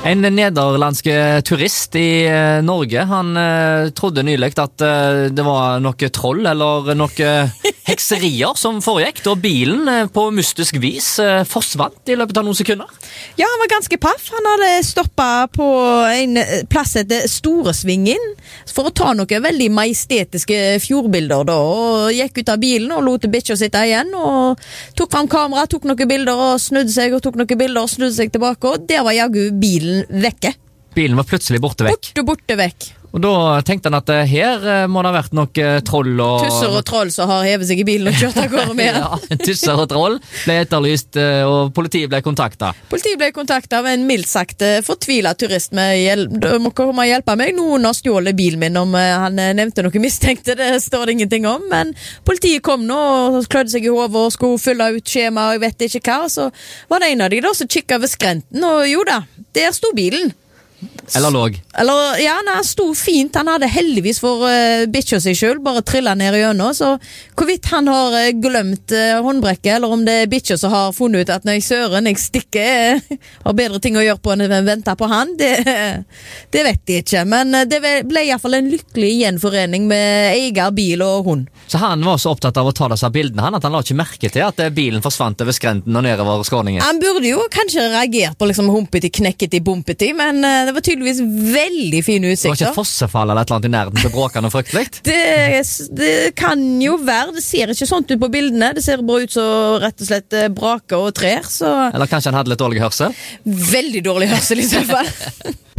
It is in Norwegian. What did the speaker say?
En nederlandsk turist i Norge, han trodde nylig at det var noe troll eller noe hekserier som foregikk, da bilen på mystisk vis forsvant i løpet av noen sekunder. Ja, han var ganske paff. Han hadde stoppet på en plass etter Storesvingen for å ta noen veldig majestetiske fjordbilder da, og gikk ut av bilen og lot bikkja sitte igjen, og tok fram kamera, tok noen bilder og snudde seg, og tok noen bilder og snudde seg tilbake, og der var jaggu bilen vekke. Bilen var plutselig borte vekk. Borte vekk. Og da tenkte han at her må det ha vært noe troll og... Tusser og troll som har hevet seg i bilen og kjørt av gårde med. Ja, tusser og troll ble etterlyst, og politiet ble kontaktet. Politiet ble kontaktet av en mildt sagt fortvilet turist med «Du må komme og hjelpe meg, noen har stjålet bilen min», om han nevnte noe mistenkte, det står det ingenting om, men politiet kom nå og klødde seg i hodet og skulle fylle ut skjema og jeg vet ikke hva, så var det en av de da som kikket ved skrenten, og jo da, der sto bilen. Eller låg. Eller, ja, han stod fint. Han hadde heldigvis for bikkja seg selv bare trillet ned i øynene, så hvorvidt han har glemt håndbrekket, eller om det er bikkja som har funnet ut at når jeg søren, jeg stikker, har bedre ting å gjøre på enn å vente på han, det vet jeg ikke. Men det ble i hvert fall en lykkelig gjenforening med eier, bil og hund. Så han var så opptatt av å ta disse bildene, at han la ikke merke til at bilen forsvant over skrenten og nedover skråningen. Han burde jo kanskje reagert på liksom humpeti, knekketi, bumpeti, men det var tydeligvis veldig fin utsikt. Det var ikke et fossefall eller et eller annet i nærheten til bråkene og fryktelig? Det kan jo være. Det ser ikke sånt ut på bildene. Det ser bare ut som rett og slett braker og trær. Så... Eller kanskje han hadde litt dårlig hørsel? Veldig dårlig hørsel i så fall.